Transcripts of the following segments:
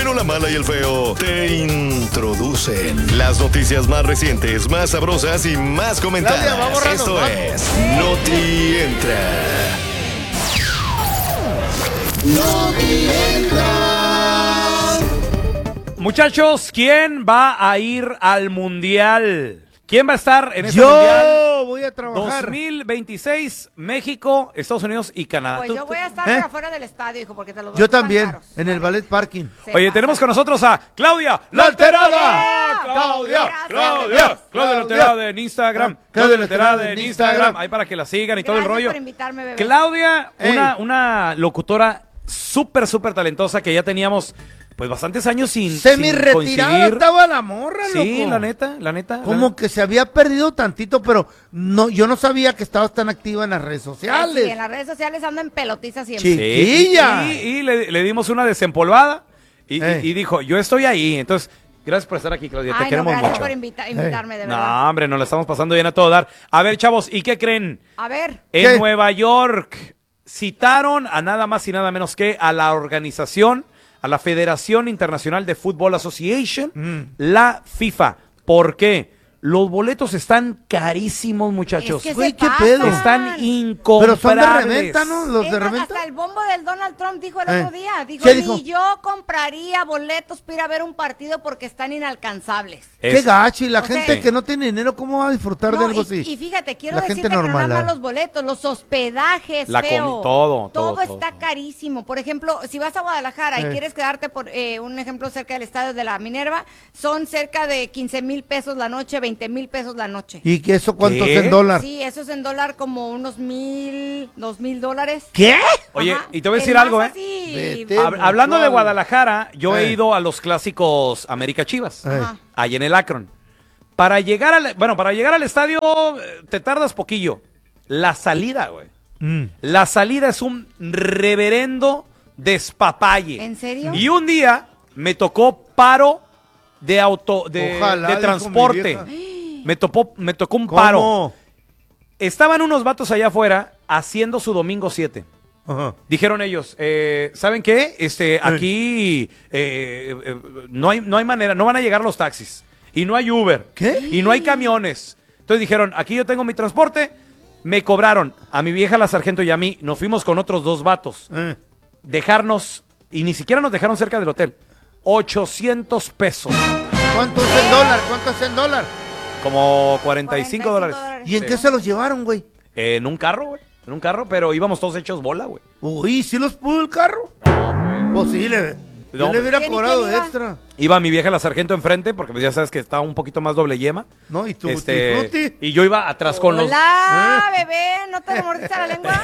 bueno, la mala y el feo te introducen las noticias más recientes, más sabrosas y más comentadas. Claudia, Esto es Noti Entra. Noti Entra. Muchachos, ¿quién va a ir al Mundial? ¿Quién va a estar en ese Mundial? Yo voy a trabajar. 2026, México, Estados Unidos y Canadá. Pues yo voy a estar por afuera del estadio, hijo, porque te los Yo dos también, están caros. en el ballet parking. Oye, tenemos con nosotros a Claudia La Alterada. Claudia La Alterada en Instagram. Claudia La Alterada en Instagram. Ahí para que la sigan y todo el Gracias rollo. por invitarme, bebé. Claudia, Ey. una locutora súper talentosa que ya teníamos pues bastantes años sin Semi-retirada coincidir. estaba la morra, loco. Sí, la neta. Como que se había perdido tantito, pero no, yo no sabía que estabas tan activa en las redes sociales. Sí, en las redes sociales ando en pelotiza siempre. Sí. Chiquilla. Y le dimos una desempolvada y Ey. dijo, yo estoy ahí. Entonces, gracias por estar aquí, Claudia. Te Ay, no, queremos gracias mucho. por invitarme, de verdad. No, hombre, nos la estamos pasando bien a todo dar. A ver, chavos, ¿y qué creen? A ver, En ¿Qué? Nueva York citaron a nada más y nada menos que a la organización, a la Federación Internacional de Football Association, la FIFA. ¿Por qué? Los boletos están carísimos, muchachos. es que Güey, se ¿qué pasan. pedo? Están Pero incomprables. son de reventa, ¿no? Los Es de más, reventa. hasta el bombo del Donald Trump dijo el otro día. Dijo, ¿Qué ni dijo? yo compraría boletos para ir a ver un partido porque están inalcanzables. Qué gacho, y la O sea, gente que no tiene dinero, ¿cómo va a disfrutar de No, algo y así? fíjate, quiero La decirte gente que normal, no nada más ¿eh? los boletos, los hospedajes, La feo. todo está carísimo. Por ejemplo, si vas a Guadalajara y quieres quedarte por un ejemplo cerca del estadio de la Minerva, son cerca de 15,000 pesos la noche, 20,000 pesos la noche. ¿Y que eso cuánto ¿Qué? es en dólar? Sí, eso es en dólar como unos $2,000. ¿Qué? Oye, Ajá. y te voy a decir El algo, más ¿eh? así, Vete. Hablando de Mensual. Guadalajara, yo he Eh. ido a los clásicos América Chivas, Ajá. ahí en el Akron. Para llegar al estadio te tardas poquillo. La salida, güey. La salida es un reverendo despapalle. ¿En serio? Y un día me tocó paro de Ojalá, de dijo transporte. mi Me tocó un ¿Cómo? paro. Estaban unos vatos allá afuera haciendo su domingo 7. Ajá. Dijeron ellos, ¿saben qué? Aquí no hay manera, no van a llegar los taxis. Y no hay Uber. ¿Qué? Y no hay camiones. Entonces dijeron, aquí yo tengo mi transporte. Me cobraron a mi vieja la sargento y a mí. Nos fuimos con otros dos vatos. Dejarnos, y ni siquiera nos dejaron cerca del hotel. 800 pesos. ¿Cuánto es en dólar? ¿Cuánto es en dólar? Como 45 dólares. ¿Y en qué se los llevaron, güey? En un carro, güey. En un carro, pero íbamos todos hechos bola, güey. Uy, ¿sí los pudo el carro? Pues sí, yo No. le hubiera ¿Quién y cobrado quién iba? extra. Iba mi vieja la sargento enfrente, porque pues ya sabes que está un poquito más doble yema. No, y tú, Tutti. y yo iba atrás con los... Hola, bebé, ¿no te mordiste la lengua?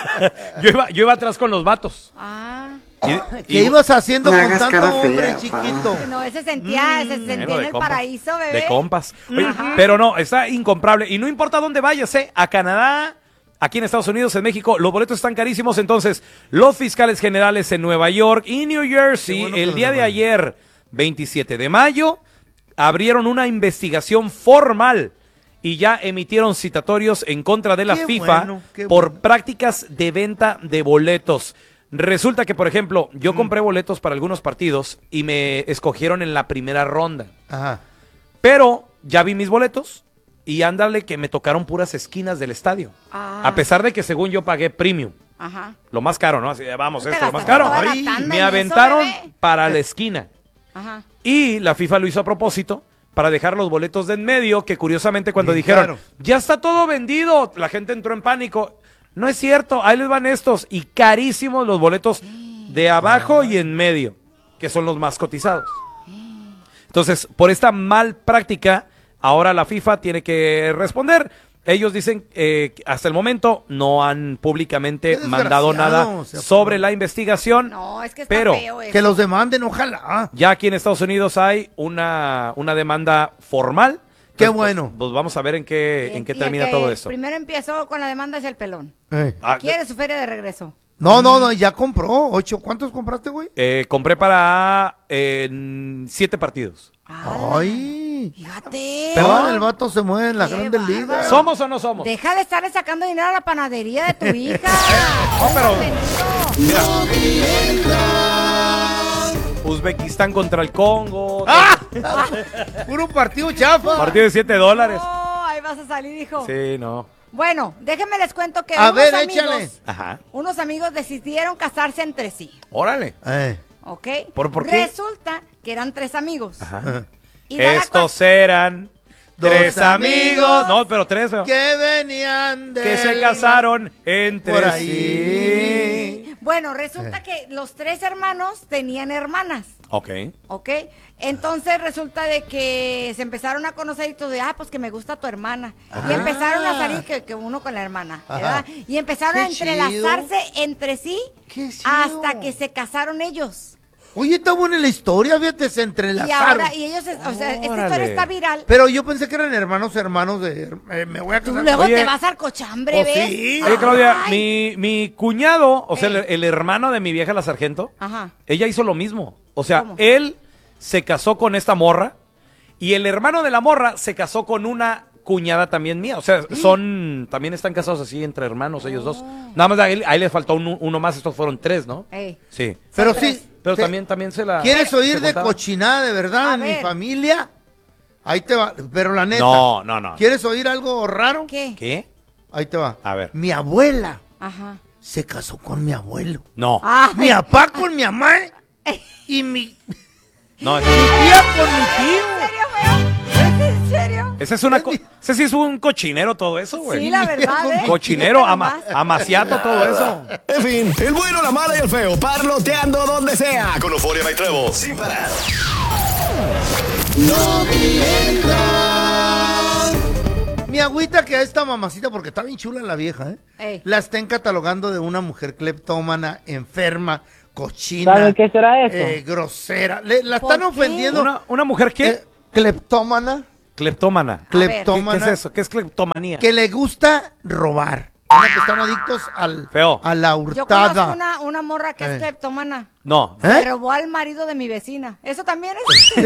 Yo iba atrás con los vatos. Ah, ¿Qué ibas haciendo No con hagas tanto cara hombre fea, chiquito? no, se sentía Bueno, en de el compas. paraíso, bebé. De compas. Oye, pero no, está incomparable. Y no importa dónde vayas, a Canadá, aquí en Estados Unidos, en México, los boletos están carísimos. Entonces, los fiscales generales en Nueva York y New Jersey, Qué bueno que el los día de llaman. ayer, 27 de mayo, abrieron una investigación formal y ya emitieron citatorios en contra de la Qué FIFA bueno, qué por bueno. prácticas de venta de boletos. Resulta que, por ejemplo, yo compré boletos para algunos partidos y me escogieron en la primera ronda. Ajá. Pero ya vi mis boletos y ándale que me tocaron puras esquinas del estadio. Ah. A pesar de que según yo pagué premium. Ajá. Lo más caro, ¿no? Así, vamos, Te esto es lo más gastaste caro. toda la Ay, tanda me en aventaron eso, bebé. para la esquina. Ajá. Y la FIFA lo hizo a propósito para dejar los boletos de en medio, que curiosamente cuando Bien dijeron, caro. ya está todo vendido, la gente entró en pánico. No es cierto, ahí les van estos. Y carísimos los boletos de abajo y en medio, que son los más cotizados. Entonces, por esta mal práctica, ahora la FIFA tiene que responder. Ellos dicen que hasta el momento no han públicamente Qué mandado nada desgraciado, o sea, sobre la investigación. No, es que está Pero feo eso. Que los demanden, ojalá. ya aquí en Estados Unidos hay una demanda formal. Qué Entonces, bueno. Pues vamos a ver en qué Y termina el que todo esto. Primero empezó con la demanda es el pelón. Ah, Quiere su feria de regreso. No, ya compró. 8. ¿Cuántos compraste, güey? compré para 7 partidos. Ay. Fíjate. Perdón, el vato se mueve en la Qué Grandes bárbaro. Ligas. ¿Somos o no somos? Deja de estarle sacando dinero a la panadería de tu hija. No, pero- Bendito. Uzbekistán contra el Congo. Puro partido chafa. Partido de $7. No, ahí vas a salir, hijo. Sí, no. Bueno, déjenme les cuento que A unos ver, amigos, échale. Ajá. unos amigos decidieron casarse entre sí, Órale. ¿ok? ¿Por qué? Resulta que eran 3 amigos. Ajá. Y da la Estos eran Dos 3 amigos. amigos No, pero 3, feo. Que venían de... Que se casaron entre Por ahí. sí. Bueno, resulta que los 3 hermanos tenían hermanas, Ok. ¿ok? Entonces resulta de que se empezaron a conocer y todo de, pues que me gusta tu hermana. Y empezaron a salir que uno con la hermana, ¿verdad? Y empezaron a Qué entrelazarse entre sí Qué chido. hasta que se casaron ellos. Oye, está buena la historia, fíjate, se Y entrelazaron. ahora, y ellos, o sea, esta Órale. historia está viral. Pero yo pensé que eran hermanos de... me voy a Tú casar. luego Oye. te vas al cochambre, Oh, ¿ves? sí. Oye, Claudia, Ay. mi cuñado, o sea, el hermano de mi vieja la sargento, Ajá. ella hizo lo mismo. O sea, ¿Cómo? él se casó con esta morra y el hermano de la morra se casó con una cuñada también mía. O sea, también están casados así entre hermanos ellos dos. Nada más a él le faltó uno más, estos fueron 3, ¿no? Ey. Sí. Pero Son sí... tres. Pero te- también se la... ¿Quieres se oír de contaba. cochinada de verdad A en mi ver. familia? Ahí te va. Pero la neta. No. ¿Quieres oír algo raro? ¿Qué? ¿Qué? Ahí te va. A ver. Mi abuela Ajá. se casó con mi abuelo. No. Ah, Mi papá con mi mamá. Y mi No, tía con mi tío. ¿En serio, feo? ¿En serio? ese sí es un cochinero todo eso, güey. Sí, la verdad, ¿eh? Cochinero, Fíjate nomás. amaciato, todo eso. En fin, el bueno, la mala y el feo, parloteando donde sea. Con Euforia Night Trevo, sin parar. Mi agüita que a esta mamacita, porque está bien chula la vieja, ¿eh? Ey. La estén catalogando de una mujer cleptómana, enferma, cochina. ¿Sabe qué será eso? Grosera. La ¿Por están qué? ofendiendo. ¿Una mujer qué? Cleptómana. Cleptómana. A ver. ¿Qué Cleptómana. es eso? ¿Qué es cleptomanía? Que le gusta robar. Una que están adictos Feo. a la Yo hurtada. conozco una morra que es cleptómana. No. ¿Eh? Se robó al marido de mi vecina. ¿Eso también es? Sí,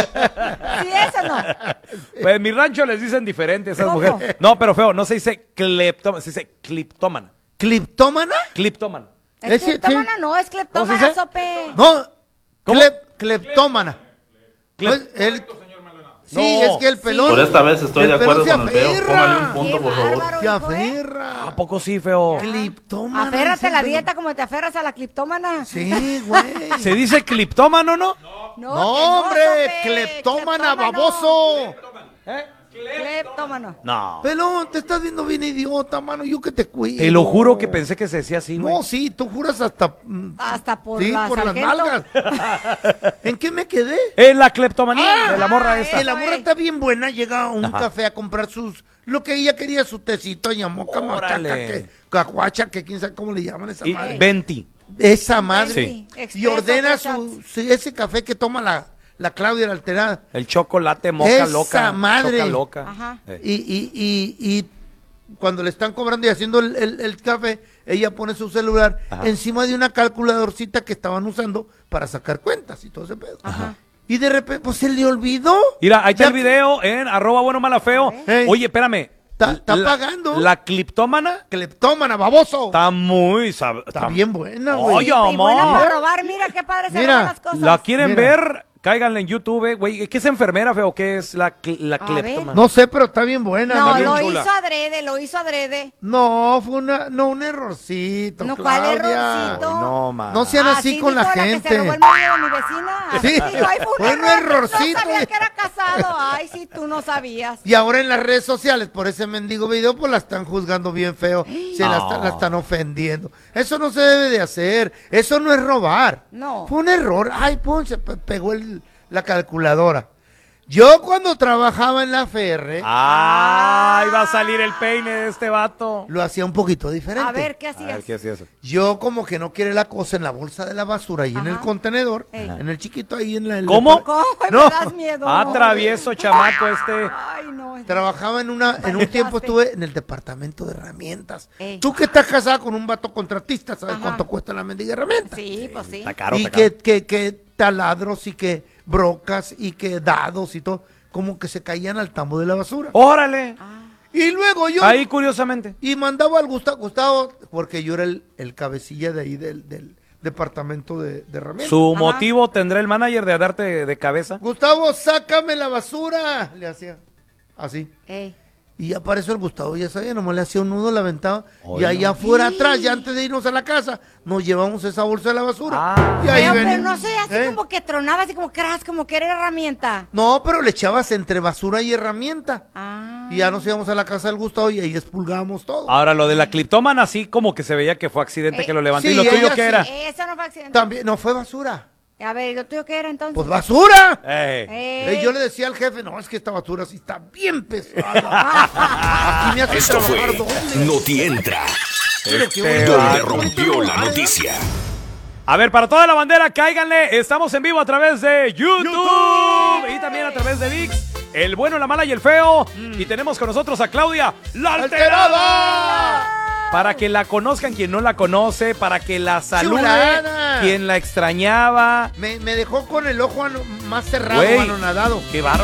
eso no. Pues en mi rancho les dicen diferente a esas ¿Cómo? mujeres. No, pero feo, no se dice cleptómana, se dice cliptómana. ¿Cliptómana? Cliptómana. Es Ese, cleptómana, sí. no, es ¿Cómo se cleptómana, dice? sope. No, ¿Cómo? cleptómana. Pues, sí, No. es que el pelón. Por esta vez estoy de el pelón acuerdo se con el feo. aferra. Póngale un Qué punto, por favor. bárbaro, Se hijo, ¿eh? aferra. ¿A poco sí, feo? Cliptómana. Aférrate a la ese dieta como te aferras a la cleptómana. Sí, güey. ¿Se dice cliptómano, no? No, No, que hombre, sope. cleptómana, Cleptómano. baboso. Cleptómano. No. Pelón, te estás viendo bien idiota, mano. Yo que te cuido. Te lo juro que pensé que se decía así, güey. No, sí, tú juras hasta. Hasta por sí, la por las sargento. nalgas. ¿En qué me quedé? En la cleptomanía de la morra esta. Que la morra está bien buena, llega a un Ajá. café a comprar lo que ella quería, su tecito, yamoca, macaca, Órale. cacuacha, que quién sabe cómo le llaman esa Y madre. 20. Esa madre. Sí. Y Expreso, ordena tres shots. ese café que toma la Claudia, la alterada. El chocolate moca Esa loca. madre. Choca loca. Ajá. Y cuando le están cobrando y haciendo el café, ella pone su celular Ajá. encima de una calculadorcita que estaban usando para sacar cuentas y todo ese pedo. Y de repente, pues se le olvidó. Mira, ahí está Ya- el video en @buenomalafeo. Ey. Oye, espérame. Está pagando. La cliptómana Cleptómana, baboso. está muy... Está bien buena, güey. Oye, Y bueno, amor. para robar, mira qué padre se Mira, roban las cosas. ¿La quieren Mira. ver? Cáiganle en YouTube, güey. ¿Qué es enfermera, feo? ¿Qué es la ver. cleptómana? No sé, pero está bien buena. No, está bien lo chula. hizo adrede. No, fue un errorcito, No, ¿cuál Claudia. errorcito? No, man. No sean así con la dijo que gente. se robó el marido de mi vecina. Sí. Dijo, "Ay, Fue un error, errorcito. No sabía que era casado. Ay, sí, tú no sabías. Y ahora en las redes sociales, por ese mendigo video, pues la están juzgando bien feo. La están ofendiendo. Eso no se debe de hacer. Eso no es robar. No. Fue un error. Ay, pum, se pegó la calculadora. Yo cuando trabajaba en la Ferre, ¡Ay, va a salir el peine de este vato! lo hacía un poquito diferente. A ver, ¿qué A hacías? ver, ¿qué hacía eso? Yo como que no quiere la cosa en la bolsa de la basura y en el Ajá. contenedor, Ey. en el chiquito ahí en la... ¿Cómo? ¿Cómo? No. Me das miedo. Travieso chamaco este. Ay, no. Trabajaba en un tiempo estuve en el departamento de herramientas. Ey. Tú que estás casada con un vato contratista, ¿sabes Ajá. cuánto cuesta la mendiga herramienta? Sí, pues sí. Está caro, Y está caro. que taladros y que brocas y que dados y todo, como que se caían al tambo de la basura. ¡Órale! Y luego yo... Ahí, curiosamente. Y mandaba al Gustavo, porque yo era el cabecilla de ahí departamento de herramientas. ¿Su motivo tendrá el manager de darte de cabeza? Gustavo, sácame la basura. Le hacía así. Ey. Y apareció el Gustavo, ya sabía, nomás le hacía un nudo, la aventaba. Oye. Y allá afuera atrás, ya antes de irnos a la casa, nos llevamos esa bolsa de la basura. Ah. Y ahí Pero venía. no sé, así como que tronaba, así como crash, como que era herramienta. No, pero le echabas entre basura y herramienta. Ah. Y ya nos íbamos a la casa del Gustavo y ahí expulgábamos todo. Ahora, lo de la cliptómana, así como que se veía que fue accidente que lo levantó. sí, ¿Y lo tuyo ella qué sí. era? Eso no fue accidente. También, no fue basura. A ver, ¿y lo tuyo qué era entonces? Pues basura. Ey. Yo le decía al jefe, no, es que esta basura sí está bien pesada. Aquí me hace Esto fue trabajar doble. Noti Entra, Pero qué Este bonito. donde rompió la noticia. A ver, para toda la bandera, cáiganle. Estamos en vivo a través de YouTube y también a través de ViX. El bueno, la mala y el feo. Y tenemos con nosotros a Claudia, la alterada. Para que la conozcan quien no la conoce, para que la salude Chulada. quien la extrañaba. Me dejó con el ojo más cerrado, Güey, anonadado. qué bárbaro.